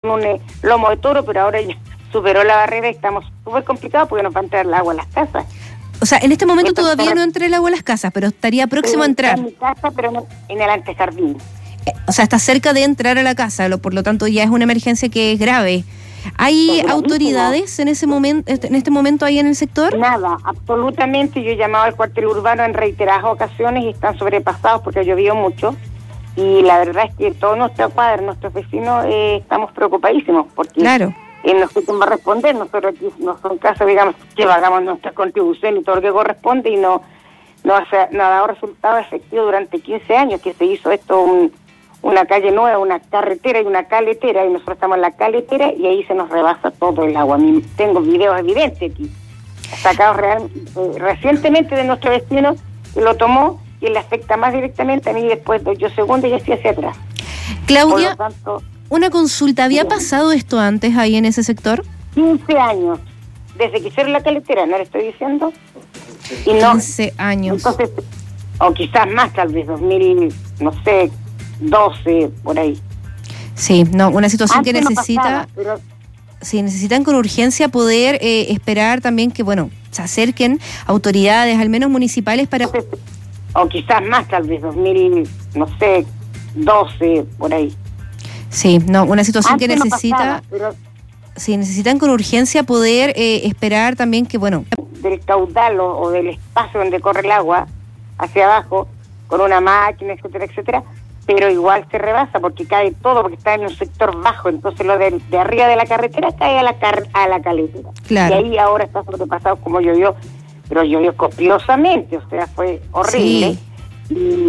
un lomo de toro, pero ahora ya superó la barrera y estamos súper complicados porque nos va a entrar el agua a las casas. O sea, en este momento todavía no entra el agua a las casas, pero estaría próximo a entrar. En mi casa, pero en el antejardín. O sea, está cerca de entrar a la casa, por lo tanto ya es una emergencia que es grave. ¿Hay autoridades en este momento ahí en el sector? Nada, absolutamente. Yo he llamado al cuartel urbano en reiteradas ocasiones y están sobrepasados porque ha llovido mucho. Y la verdad es que todos nuestros padres, nuestros vecinos, estamos preocupadísos porque claro. No sé quién va a responder. Nosotros aquí no son casos, digamos, que pagamos nuestra contribución y todo lo que corresponde y no ha dado resultado efectivo durante 15 años que se hizo esto, una calle nueva, una carretera y una caletera, y nosotros estamos en la caletera y ahí se nos rebasa todo el agua. Tengo videos evidentes aquí, sacados recientemente de nuestro vecino que lo tomó y le afecta más directamente a mí, después doy yo segunda y así hacia atrás. Claudia, por lo tanto, una consulta, ¿había pasado esto antes ahí en ese sector? 15 años, desde que hicieron la caletera, ¿no le estoy diciendo? Y no, 15 años. Entonces, o quizás más, tal vez 2000, no sé, 12, por ahí. Sí, no, una situación antes que necesita... No pasaba, pero... Sí, necesitan con urgencia poder esperar también que, se acerquen autoridades, al menos municipales, para... O quizás más, tal vez 2000, no sé, 12, por ahí. Sí, no, una situación antes que necesita... No pasaba, pero... Sí, necesitan con urgencia poder esperar también que, del caudal o del espacio donde corre el agua hacia abajo, con una máquina, etcétera, etcétera, pero igual se rebasa porque cae todo, porque está en un sector bajo, entonces lo de arriba de la carretera cae a la caletera. Claro. Y ahí ahora está sobrepasado como llovió, pero llovió copiosamente, o sea, fue horrible. Sí.